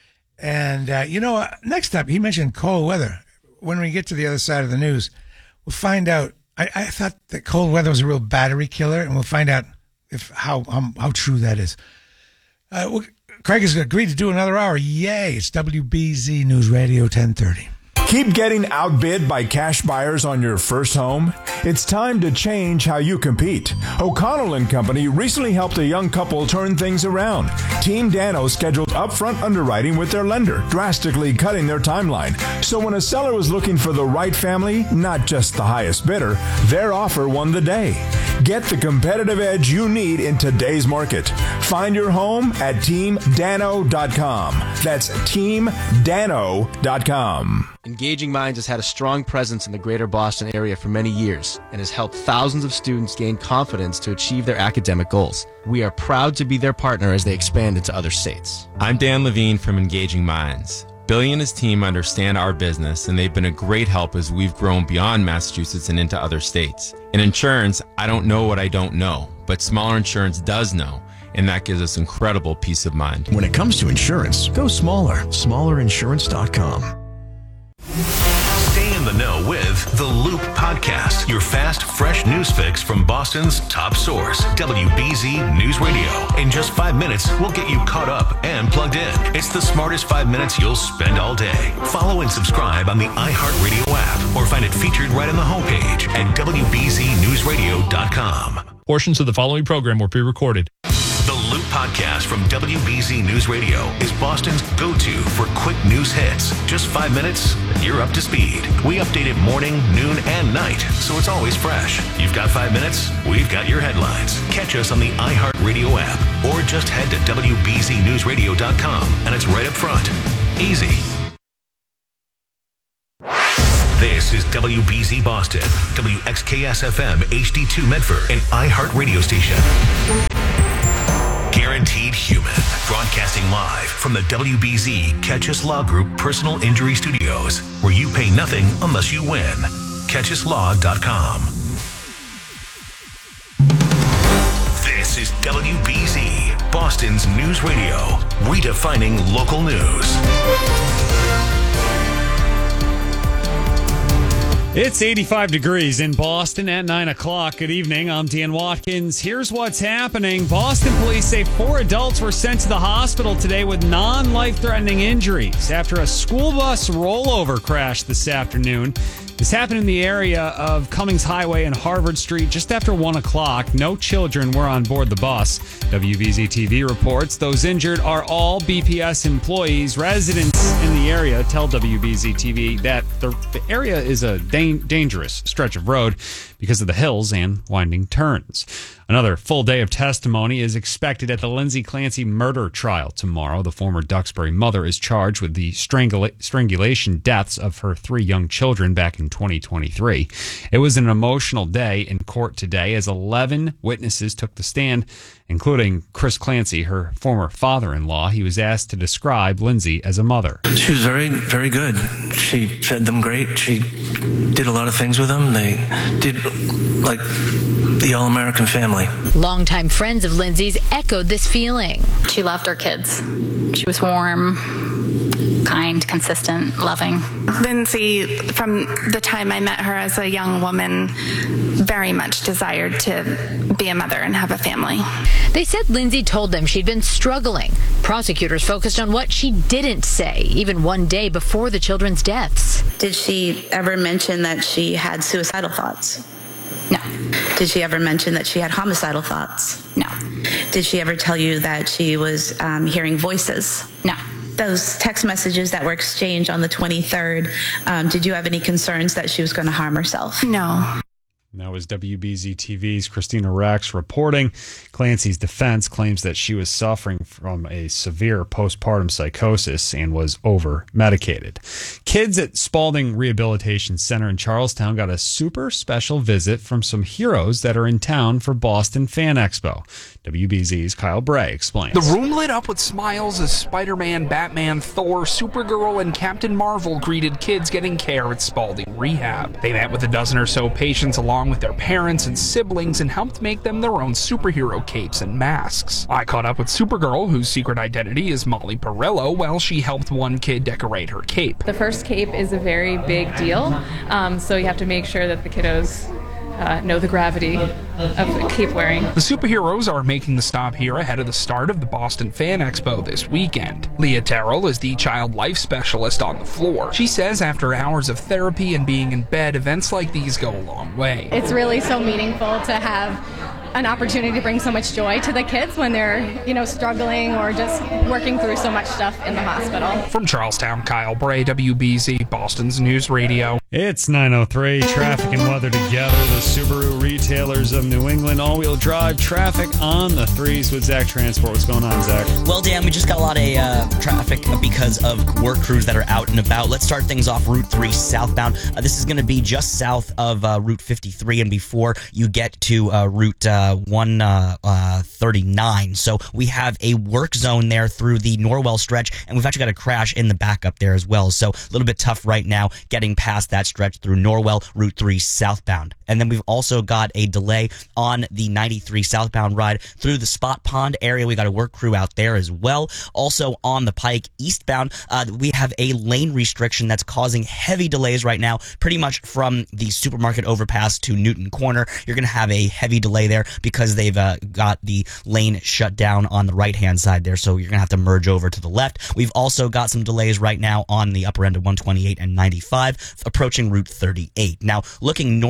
And, uh, you know, uh, next up, he mentioned cold weather. When we get to the other side of the news, we'll find out. I, I thought that cold weather was a real battery killer, and we'll find out if how how, how true that is. Uh, well, Craig has agreed to do another hour. Yay. It's W B Z News Radio ten thirty. Keep getting outbid by cash buyers on your first home? It's time to change how you compete. O'Connell and Company recently helped a young couple turn things around. Team Dano scheduled upfront underwriting with their lender, drastically cutting their timeline. So when a seller was looking for the right family, not just the highest bidder, their offer won the day. Get the competitive edge you need in today's market. Find your home at team dano dot com. That's team dano dot com. Engaging Minds has had a strong presence in the greater Boston area for many years and has helped thousands of students gain confidence to achieve their academic goals. We are proud to be their partner as they expand into other states. I'm Dan Levine from Engaging Minds. Billy and his team understand our business, and they've been a great help as we've grown beyond Massachusetts and into other states. In insurance, I don't know what I don't know, but Smaller Insurance does know, and that gives us incredible peace of mind. When it comes to insurance, go smaller. smaller insurance dot com. Stay in the know with The Loop Podcast, your fast, fresh news fix from Boston's top source, W B Z News Radio. In just five minutes, we'll get you caught up and plugged in. It's the smartest five minutes you'll spend all day. Follow and subscribe on the iHeartRadio app or find it featured right on the homepage at W B Z news radio dot com. Portions of the following program were pre-recorded. The Loop podcast from W B Z News Radio is Boston's go-to for quick news hits. Just five minutes, and you're up to speed. We update it morning, noon, and night, so it's always fresh. You've got five minutes, we've got your headlines. Catch us on the iHeartRadio app, or just head to W B Z news radio dot com, and it's right up front. Easy. This is W B Z Boston, W X K S F M H D two Medford, an iHeart radio station. Guaranteed Human, broadcasting live from the W B Z Catch Us Law Group Personal Injury Studios, where you pay nothing unless you win. catch us law dot com. This is W B Z, Boston's news radio, redefining local news. It's eighty-five degrees in Boston at nine o'clock. Good evening. I'm Dan Watkins. Here's what's happening. Boston police say four adults were sent to the hospital today with non-life-threatening injuries after a school bus rollover crash this afternoon. This happened in the area of Cummings Highway and Harvard Street just after one o'clock. No children were on board the bus. W B Z T V reports those injured are all B P S employees. Residents in the area tell W B Z T V that the, the area is a da- dangerous stretch of road because of the hills and winding turns. Another full day of testimony is expected at the Lindsay Clancy murder trial tomorrow. The former Duxbury mother is charged with the strangula- strangulation deaths of her three young children back in twenty twenty-three. It was an emotional day in court today as eleven witnesses took the stand, including Chris Clancy, her former father-in-law. He was asked to describe Lindsay as a mother. She was very, very good. She fed them great. She did a lot of things with them. They did like the all-American family. Longtime friends of Lindsay's echoed this feeling. She loved her kids. She was warm, kind, consistent, loving. Lindsay, from the time I met her as a young woman, very much desired to be a mother and have a family. They said Lindsay told them she'd been struggling. Prosecutors focused on what she didn't say, even one day before the children's deaths. Did she ever mention that she had suicidal thoughts? No. Did she ever mention that she had homicidal thoughts? No. Did she ever tell you that she was um, hearing voices? No. Those text messages that were exchanged on the twenty-third, um, did you have any concerns that she was going to harm herself? No. That was W B Z T V's Christina Rax reporting. Clancy's defense claims that she was suffering from a severe postpartum psychosis and was over-medicated. Kids at Spalding Rehabilitation Center in Charlestown got a super special visit from some heroes that are in town for Boston Fan Expo. W B Z's Kyle Bray explains. The room lit up with smiles as Spider-Man, Batman, Thor, Supergirl, and Captain Marvel greeted kids getting care at Spalding Rehab. They met with a dozen or so patients along with their parents and siblings and helped make them their own superhero capes and masks. I caught up with Supergirl, whose secret identity is Molly Perillo, while she helped one kid decorate her cape. The first cape is a very big deal, um, so you have to make sure that the kiddos Uh, know the gravity of cape wearing. The superheroes are making the stop here ahead of the start of the Boston Fan Expo this weekend. Leah Terrell is the child life specialist on the floor. She says after hours of therapy and being in bed, events like these go a long way. It's really so meaningful to have an opportunity to bring so much joy to the kids when they're, you know, struggling or just working through so much stuff in the hospital. From Charlestown, Kyle Bray, W B Z, Boston's News Radio. It's nine oh three, traffic and weather together. The Subaru retailers of New England, all-wheel drive traffic on the threes with Zach Transport. What's going on, Zach? Well, Dan, we just got a lot of uh, traffic because of work crews that are out and about. Let's start things off Route three southbound. Uh, this is going to be just south of uh, Route fifty-three and before you get to uh, Route uh, one thirty-nine. So we have a work zone there through the Norwell stretch, and we've actually got a crash in the backup there as well. So a little bit tough right now getting past that stretch through Norwell, Route three southbound. And then we've also got a delay on the ninety-three southbound ride through the Spot Pond area. We got a work crew out there as well. Also on the Pike eastbound, uh, we have a lane restriction that's causing heavy delays right now, pretty much from the supermarket overpass to Newton Corner. You're going to have a heavy delay there because they've uh, got the lane shut down on the right-hand side there, so you're going to have to merge over to the left. We've also got some delays right now on the upper end of one twenty-eight and ninety-five, approaching Route thirty-eight. Now, looking north of the city,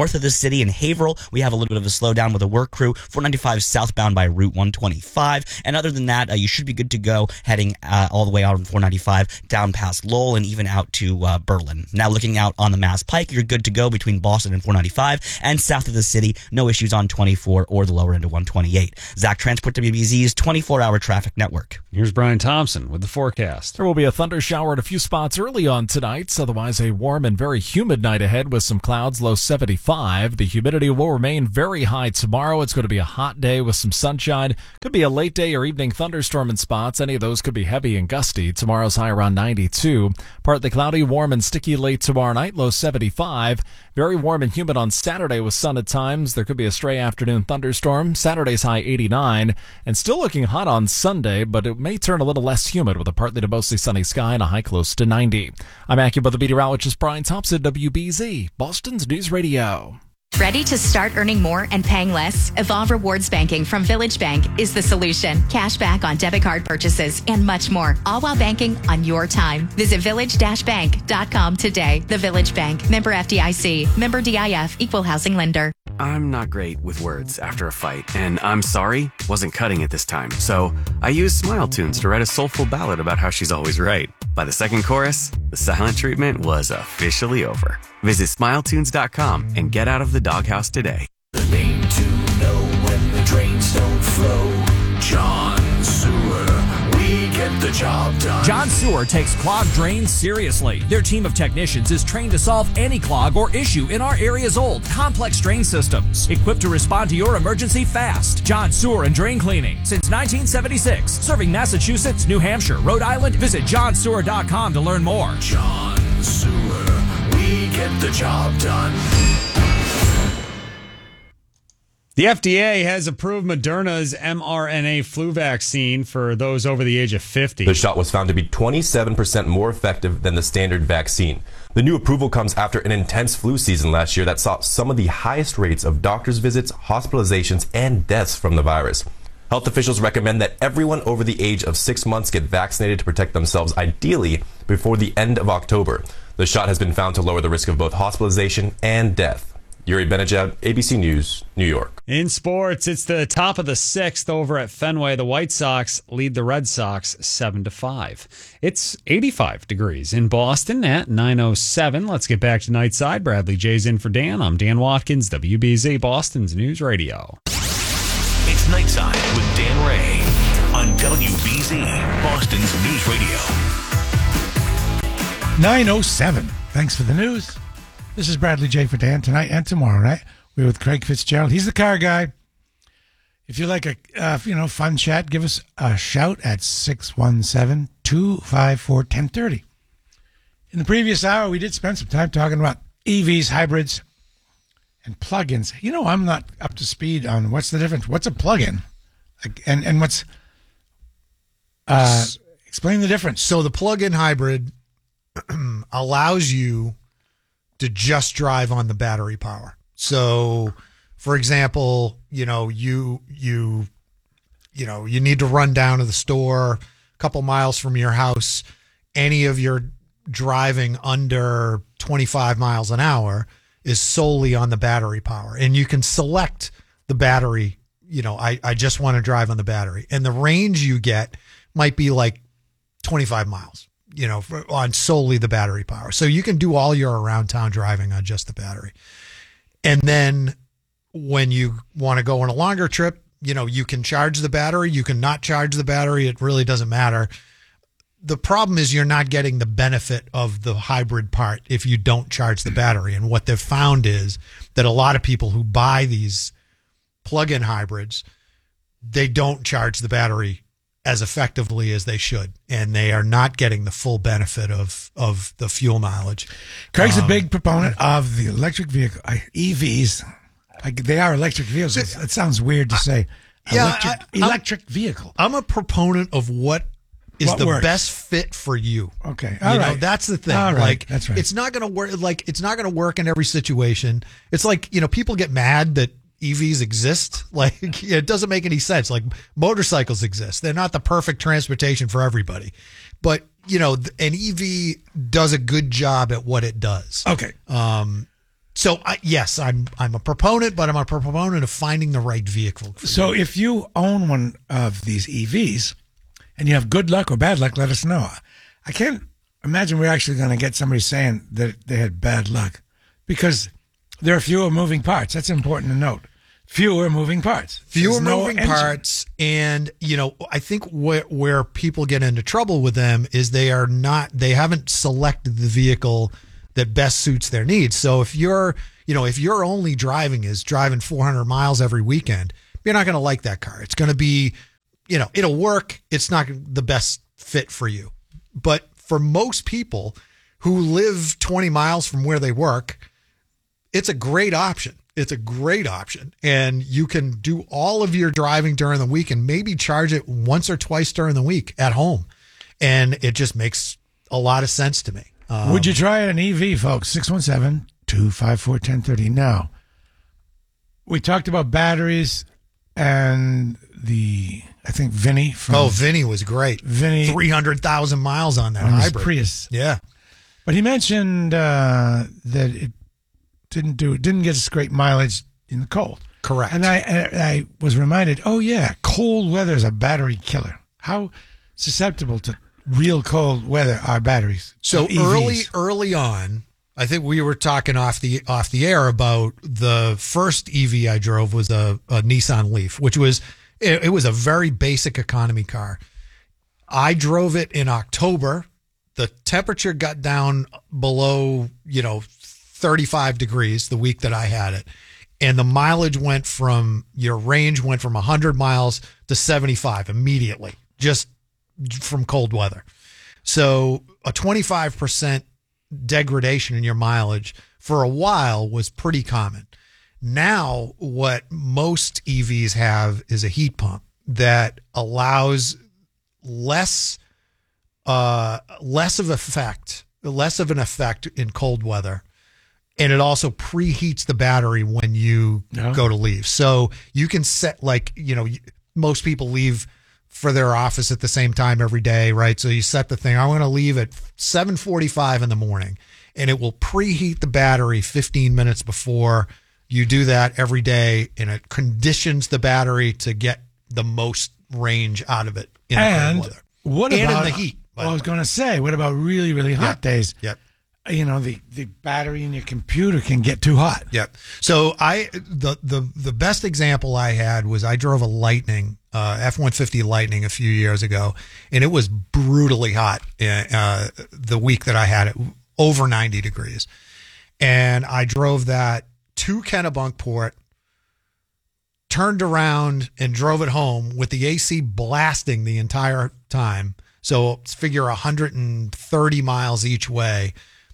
City and Haverhill, we have a little bit of a slowdown with a work crew. four ninety-five southbound by Route one twenty-five. And other than that, uh, you should be good to go heading uh, all the way out on four ninety-five down past Lowell and even out to uh, Berlin. Now looking out on the Mass Pike, you're good to go between Boston and four ninety-five. And south of the city, no issues on twenty-four or the lower end of one twenty-eight. Zach Transport, W B Z's twenty-four hour traffic network. Here's Brian Thompson with the forecast. There will be a thunder shower at a few spots early on tonight. Otherwise, a warm and very humid night ahead with some clouds, low seventy-five. The humidity will remain very high tomorrow. It's going to be a hot day with some sunshine. Could be a late day or evening thunderstorm in spots. Any of those could be heavy and gusty. Tomorrow's high around ninety-two. Partly cloudy, warm and sticky late tomorrow night, low seventy-five. Very warm and humid on Saturday with sun at times. There could be a stray afternoon thunderstorm. Saturday's high eighty-nine. And still looking hot on Sunday, but it may turn a little less humid with a partly to mostly sunny sky and a high close to ninety. I'm AccuWeather meteorologist Brian Thompson, W B Z, Boston's News Radio. Ready to start earning more and paying less? Evolve Rewards Banking from Village Bank is the solution. Cash back on debit card purchases and much more, all while banking on your time. Visit village dash bank dot com today. The Village Bank, member F D I C, member D I F, equal housing lender. I'm not great with words after a fight, and I'm sorry wasn't cutting it this time. So I used Smile Tunes to write a soulful ballad about how she's always right. By the second chorus, the silent treatment was officially over. Visit smile tunes dot com and get out of the doghouse today. The name to know when the drains don't flow. John Sewer. We get the job done. John Sewer takes clogged drains seriously. Their team of technicians is trained to solve any clog or issue in our area's old, complex drain systems. Equipped to respond to your emergency fast. John Sewer and Drain Cleaning since nineteen seventy-six. Serving Massachusetts, New Hampshire, Rhode Island. Visit john sewer dot com to learn more. John Sewer. We get the job done. The F D A has approved Moderna's mRNA flu vaccine for those over the age of fifty. The shot was found to be twenty-seven percent more effective than the standard vaccine. The new approval comes after an intense flu season last year that saw some of the highest rates of doctor's visits, hospitalizations, and deaths from the virus. Health officials recommend that everyone over the age of six months get vaccinated to protect themselves, ideally before the end of October. The shot has been found to lower the risk of both hospitalization and death. Yuri Benajad, A B C News, New York. In sports, it's the top of the sixth over at Fenway. The White Sox lead the Red Sox seven to five. It's eighty-five degrees in Boston at nine oh seven. Let's get back to Nightside. Bradley J's in for Dan. I'm Dan Watkins, W B Z, Boston's News Radio. It's Nightside with Dan Ray on W B Z, Boston's News Radio. nine oh seven. Thanks for the news. This is Bradley J for Dan tonight and tomorrow night. We're with Craig Fitzgerald. He's the car guy. If you like a uh, you know fun chat, give us a shout at six one seven, two five four, one oh three oh. In the previous hour, we did spend some time talking about E Vs, hybrids, and plug-ins. You know, I'm not up to speed on what's the difference. What's a plug-in? And, and what's... Uh, explain the difference. So the plug-in hybrid allows you to just drive on the battery power. So, for example, you know, you you you know, you need to run down to the store a couple miles from your house. Any of your driving under twenty-five miles an hour is solely on the battery power. And you can select the battery, you know, I, I just want to drive on the battery. And the range you get might be like twenty-five miles. You know, for, on solely the battery power. So you can do all your around town driving on just the battery. And then when you want to go on a longer trip, you know, you can charge the battery, you can not charge the battery. It really doesn't matter. The problem is you're not getting the benefit of the hybrid part if you don't charge the battery. And what they've found is that a lot of people who buy these plug-in hybrids, they don't charge the battery as effectively as they should, and they are not getting the full benefit of of the fuel mileage. Craig's um, a big proponent of the electric vehicle, E Vs. Like they are electric vehicles. It sounds weird to say. Yeah, electric, I, electric vehicle. I'm a proponent of what is What the works. best fit for you. Okay, you all know, right. that's the thing. All right, Like that's right. it's not going to work. Like it's not going to work in every situation. It's like, you know, people get mad that E Vs exist. Like it doesn't make any sense. Like motorcycles exist. They're not the perfect transportation for everybody, but you know, an E V does a good job at what it does. Okay. Um, So I, yes, I'm I'm a proponent, but I'm a proponent of finding the right vehicle. So if you own one of these E Vs and you have good luck or bad luck, let us know. I can't imagine we're actually going to get somebody saying that they had bad luck, because there are fewer moving parts. That's important to note. Fewer moving parts. Fewer There's no moving engine. parts, and you know, I think where where people get into trouble with them is they are not they haven't selected the vehicle that best suits their needs. So if you're, you know, if your only driving is driving four hundred miles every weekend, you're not going to like that car. It's going to be, you know, it'll work. It's not the best fit for you. But for most people who live twenty miles from where they work, it's a great option. It's a great option. And you can do all of your driving during the week and maybe charge it once or twice during the week at home. And it just makes a lot of sense to me. Um, Would you try an E V, folks? six one seven, two five four, one zero three zero. Now, we talked about batteries and the, I think, Vinny. From oh, Vinny was great. Vinny. three hundred thousand miles on that on his hybrid. Prius. Yeah. But he mentioned uh, that it didn't do it didn't get us great mileage in the cold. Correct. And I, I, I was reminded, oh, yeah, cold weather is a battery killer. How susceptible to real cold weather are batteries? So E Vs. early, early on, I think we were talking off the off the air about the first E V I drove was a, a Nissan Leaf, which was it, it was a very basic economy car. I drove it in October. The temperature got down below, you know, thirty-five degrees the week that I had it. And the mileage went from, your range went from one hundred miles to seventy-five immediately, just from cold weather. So a twenty-five percent degradation in your mileage for a while was pretty common. Now, what most E Vs have is a heat pump that allows less, uh, less of effect, less of an effect in cold weather. And it also preheats the battery when you Oh. go to leave. So you can set, like, you know, most people leave for their office at the same time every day, right? So you set the thing, I'm going to leave at seven forty-five in the morning, and it will preheat the battery fifteen minutes before. You do that every day, and it conditions the battery to get the most range out of it in And cold weather. what and about in the heat? by Well, I the was way. going to say, what about really, really hot Yeah. days? Yep. You know, the, the battery in your computer can get too hot. Yep. So I the the the best example I had was I drove a Lightning, uh, F one fifty Lightning a few years ago, and it was brutally hot uh, the week that I had it, over ninety degrees. And I drove that to Kennebunkport, turned around and drove it home with the A C blasting the entire time. So figure one hundred thirty miles each way.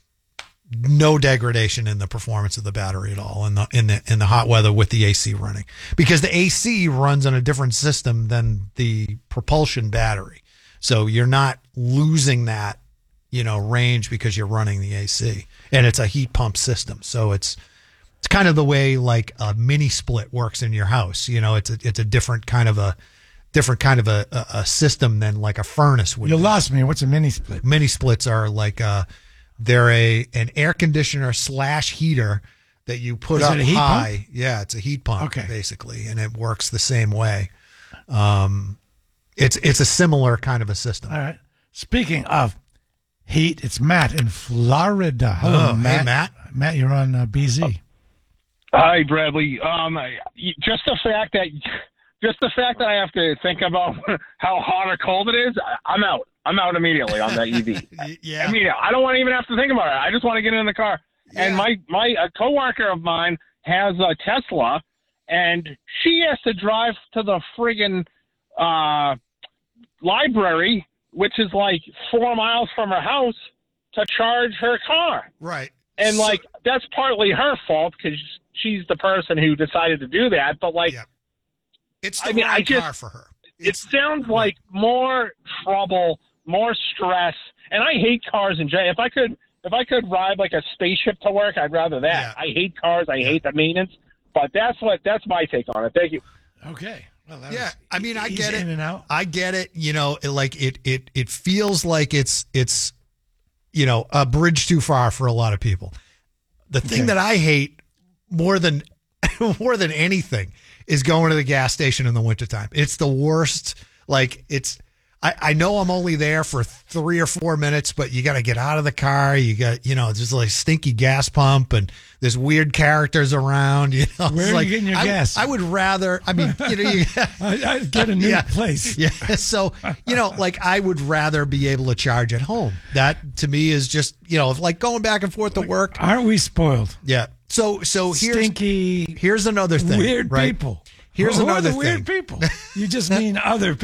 No degradation in the performance of the battery at all in the in the in the hot weather with the A C running, because the A C runs on a different system than the propulsion battery. So you're not losing that, you know, range because you're running the A C, and it's a heat pump system. So it's it's kind of the way like a mini split works in your house. You know, it's a, it's a different kind of a different kind of a, a, a system than like a furnace would You be. lost me. What's a mini split? Mini splits are like uh they're a an air conditioner slash heater that you put Is up it a heat high. pump? Yeah, it's a heat pump, Okay. basically, and it works the same way. Um, it's it's a similar kind of a system. All right. Speaking of heat, it's Matt in Florida. Hello, Oh, hey, Matt. Matt. Matt, you're on uh, B Z. Hi, Bradley. Um, I- just the fact that, just the fact that I have to think about how hot or cold it is, I- I'm out. I'm out immediately on that E V. Yeah. I mean, I don't want to even have to think about it. I just want to get in the car. And my my a coworker of mine has a Tesla, and she has to drive to the friggin' uh, library, which is like four miles from her house, to charge her car. Right. And like that's partly her fault because she's the person who decided to do that. But like, it's the I mean, right I just, car for her. It sounds like more trouble, more stress, and I hate cars in general. If I could, if I could ride like a spaceship to work, I'd rather that. I hate cars. I hate the maintenance. But that's what that's my take on it. Thank you. Okay. Well, that Yeah, was I mean, I easy get it. in and out. I get it. You know, it, like it, it, it feels like it's, it's, you know, a bridge too far for a lot of people. The thing Okay. that I hate more than more than anything is going to the gas station in the wintertime. It's the worst. Like it's I, I know I'm only there for three or four minutes, but you got to get out of the car. You got, you know, there's like stinky gas pump and there's weird characters around. You know, Where It's are like, you getting your I, got? I would rather, I mean, you know, you, I, I'd get a new yeah, place. Yeah. So, you know, like I would rather be able to charge at home. That to me is just, you know, like going back and forth to work. Aren't we spoiled? Yeah. So, so here's, Stinky, here's another thing. weird right? people. Here's Who are another the weird thing. people. You just mean other people.